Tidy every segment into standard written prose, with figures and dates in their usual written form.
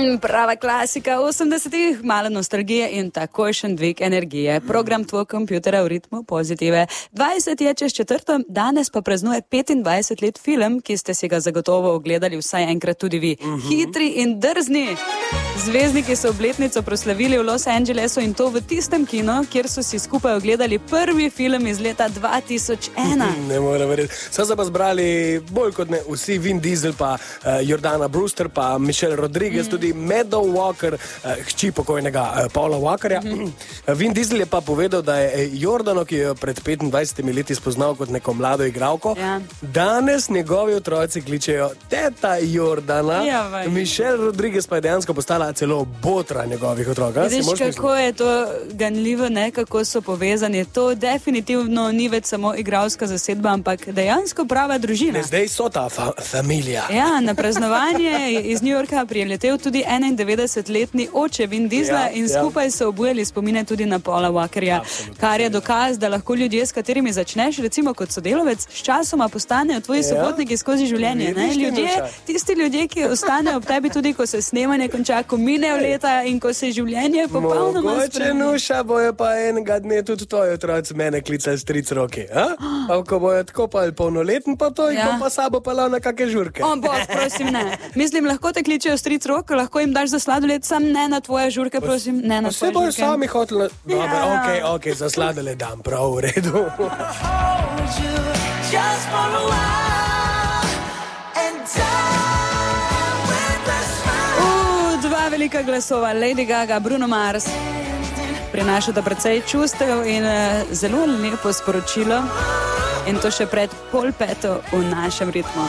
Prava klasika 80-ih, malo nostalgije in takojšen dvig energije. Program tvoj kompjutera v ritmu pozitive. 20 je čez četrto, danes pa praznuje 25 let film, ki ste si ga zagotovo ogledali vsaj enkrat tudi vi. Hitri in drzni. Zvezdniki so obletnico proslavili v Los Angelesu in to v tistem kinu, kjer so si skupaj ogledali prvi film iz leta 2001. Ne morem verjeti. So se pa zbrali bolj kot ne vsi, Vin Diesel, pa Jordana Brewster, pa Michelle Rodriguez, tudi Meadow Walker, hči pokojnega Paula Walkerja. Vin Diesel je pa povedal, da je Jordano, ki jo pred 25 leti spoznal kot neko mlado igralko, danes njegovi otroci kličejo teta Jordana. Michelle Rodriguez pa je dejansko postala celo botra njegovih otrok. Vidiš, kako je to ganljivo, ne? Kako so povezani. To definitivno ni več samo igralska zasedba, ampak dejansko prava družina. Zdaj so ta familija. Ja, na praznovanje iz New Yorka priletel tudi 91-letni oče Vin Diesla in skupaj so obujali spomine tudi na Paula Walkerja, kar je dokaz, da lahko ljudje, s katerimi začneš, recimo kot sodelavec, s časoma postanejo tvoji sopotniki skozi življenje. Tisti ljudje, ki ostanejo ob tebi tudi, ko se snemanje konča, ko minejo leta in ko se življenje popolnoma spremeni. Mogoče Nuša bojo pa enega dne tudi tvoji otroci mene klicali stric Roki. Pa ko bojo tako pa polnoletni pa to, in pa sabo pa na kakšne žurke. Prosim, ne. Mislim, lahko te kličejo stric Rok, lahko jim daš za sladoled, sam ne na tvoje žurke, prosim, ne na tvoje žurke. Vse bojo sami hoteli. Dobro, ok, za sladoled dam, prav v redu. Dva velika glasova, Lady Gaga, Bruno Mars, prinašata precej čustev in zelo lepo sporočilo. In to še pred 4:30 v našem ritmu.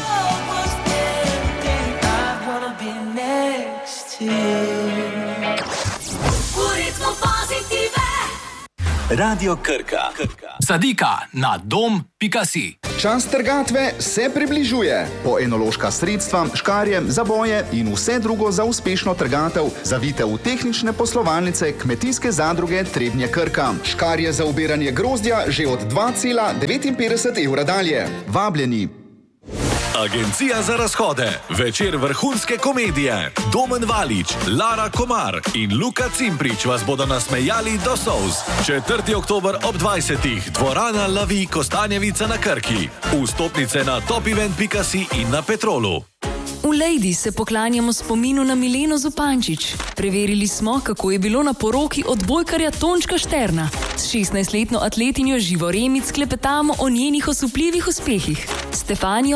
Radio Krka. Sadika na dom.si. Čas trgatve se približuje. Po enološka sredstva, škarje, zaboje in vse drugo za uspešno trgatev zavite v tehnične poslovalnice Kmetijske zadruge Trebnje Krka. Škarje za ubiranje grozdja že od 2,59 evra dalje. Vabljeni. Agencija za razhode. Večer vrhunske komedije. Domen Valič, Lara Komar in Luka Cimprič vas bodo nasmejali do solz. 4. oktober ob 20. Dvorana Lavi Kostanjevica na Krki. Vstopnice na topevent.si in na Petrolu. V Lejdi se poklanjamo spominu na Mileno Zupančič. Preverili smo, kako je bilo na poroki odbojkarja Tončka Šterna. S 16-letno atletinjo Živo Remic klepetamo o njenih osupljivih uspehih. Stefanijo